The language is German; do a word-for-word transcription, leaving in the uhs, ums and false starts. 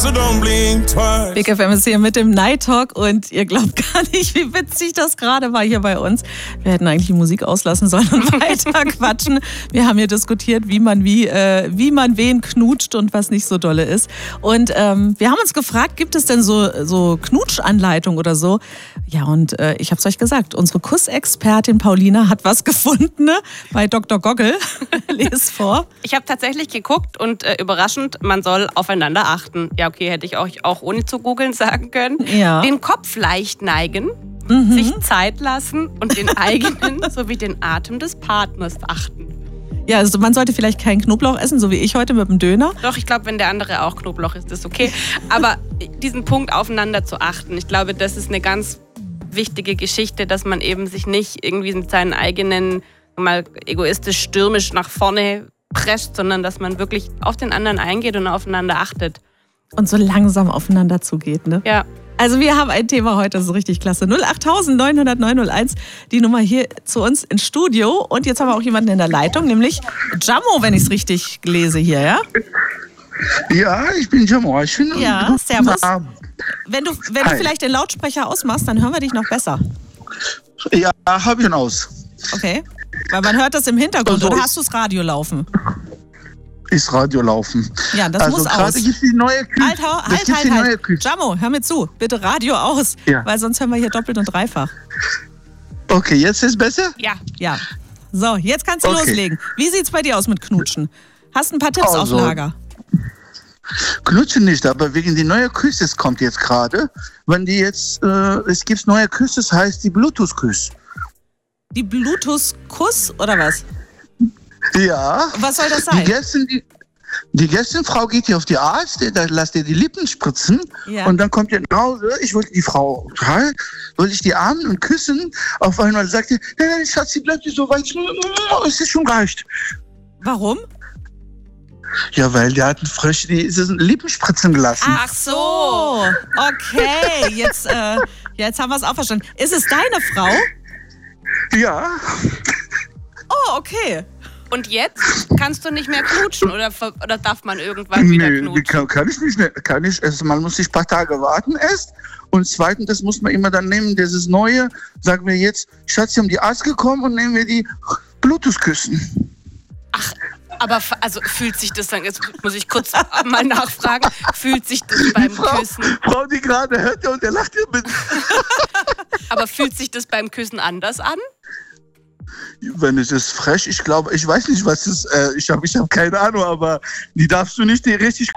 Big F M ist hier mit dem Night Talk und ihr glaubt gar nicht, wie witzig das gerade war hier bei uns. Wir hätten eigentlich die Musik auslassen sollen und weiter quatschen. Wir haben hier diskutiert, wie man wie, äh, wie man wen knutscht und was nicht so dolle ist. Und ähm, wir haben uns gefragt, gibt es denn so, so Knutschanleitung oder so? Ja, und äh, ich habe es euch gesagt, unsere Kussexpertin Paulina hat was gefunden, ne? Bei Doktor Goggle. Les vor. Ich habe tatsächlich geguckt und äh, überraschend, man soll aufeinander achten. Ja, okay, hätte ich euch auch ohne zu googeln sagen können. Ja. Den Kopf leicht neigen, Mhm. sich Zeit lassen und den eigenen sowie den Atem des Partners achten. Ja, also man sollte vielleicht keinen Knoblauch essen, so wie ich heute mit dem Döner. Doch, ich glaube, wenn der andere auch Knoblauch isst, ist okay. Aber diesen Punkt aufeinander zu achten, ich glaube, das ist eine ganz wichtige Geschichte, dass man eben sich nicht irgendwie mit seinen eigenen, mal egoistisch stürmisch nach vorne presst, sondern dass man wirklich auf den anderen eingeht und aufeinander achtet. Und so langsam aufeinander zugeht, ne? Ja. Also wir haben ein Thema heute, das ist richtig klasse. null acht neun null null neun null eins, die Nummer hier zu uns ins Studio. Und jetzt haben wir auch jemanden in der Leitung, nämlich Jammo, wenn ich es richtig lese hier, ja? Ja, ich bin Jammo. Ich bin Ja, servus. Na, Wenn du, wenn du vielleicht den Lautsprecher ausmachst, dann hören wir dich noch besser. ja, habe ich ihn aus. Okay? Weil man hört das im Hintergrund. Also Oder ich- hast du das Radio laufen? Ist Radio laufen. Ja, das also muss aus. gerade gibt es die neue Küche. Halt, hau- Das halt, gibt's halt, die neue halt. Küche. Jammo, hör mir zu. Bitte Radio aus. Ja. Weil sonst hören wir hier doppelt und dreifach. Okay, jetzt ist besser? Ja. Ja. So, jetzt kannst du Okay. loslegen. Wie sieht's bei dir aus mit Knutschen? Hast ein paar Tipps Also, auf Lager? Knutschen nicht, aber wegen die neue Küsse kommt jetzt gerade. Wenn die jetzt, äh, es gibt neue Küsse, das heißt die Bluetooth-Küsse. Die Bluetooth-Kuss oder was? Ja. Was soll das Die sein? Gästin, die, die Gästinfrau geht hier auf die Arzt, da lässt ihr die Lippen spritzen Ja. und dann kommt ihr nach Hause. Ich wollte die Frau, total, wollte ich die Armen und küssen. Auf einmal sagt ihr, nein, nein, Schatz, sie bleibt nicht so weit. Es ist schon reicht. Warum? Ja, weil die hatten frisch die Lippen spritzen gelassen. Ach so. Okay, jetzt, äh, jetzt haben wir es auch verstanden. Ist es deine Frau? Ja. Oh, okay. Und jetzt kannst du nicht mehr knutschen oder, ver- oder darf man irgendwann wieder Nee, die knutschen? kann, kann ich nicht. ne- Kann ich. Also man muss sich ein paar Tage warten erst. Und zweitens, das muss man immer dann nehmen, dieses Neue. Sagen wir jetzt, Schatz, wir haben die Arzt gekommen und nehmen wir die Bluetooth-Küssen. Ach, aber f- also fühlt sich das dann, jetzt muss ich kurz mal nachfragen, fühlt sich das beim Frau, Küssen, Frau, die gerade hört und der lacht ihr mit. aber fühlt sich das beim Küssen anders an? Wenn es ist frech, ich glaube, ich weiß nicht, was es ist. Äh, ich habe ich hab keine Ahnung, aber die darfst du nicht die richtig